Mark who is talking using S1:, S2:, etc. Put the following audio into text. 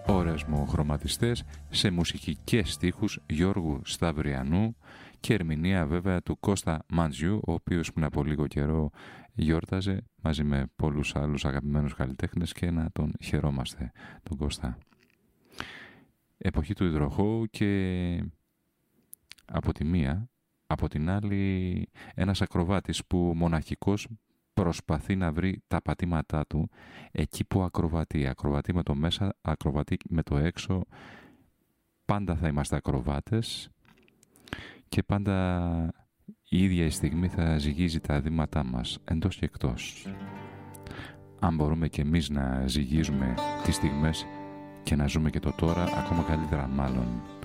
S1: ώρες μου χρωματιστές, σε μουσική και στίχους Γιώργου Σταυριανού και ερμηνεία βέβαια του Κώστα Μάντζιου, ο οποίος πριν από λίγο καιρό γιόρταζε μαζί με πολλούς άλλους αγαπημένους καλλιτέχνες και να τον χαιρόμαστε τον Κώστα. Εποχή του υδροχώου και από τη μία, από την άλλη ένας ακροβάτης που μοναχικός προσπαθεί να βρει τα πατήματά του εκεί που ακροβατεί. Ακροβατεί με το μέσα, ακροβατεί με το έξω. Πάντα θα είμαστε ακροβάτες και πάντα η ίδια η στιγμή θα ζυγίζει τα βήματά μας εντός και εκτός. Αν μπορούμε και εμείς να ζυγίζουμε τις στιγμές και να ζούμε και το τώρα, ακόμα καλύτερα μάλλον.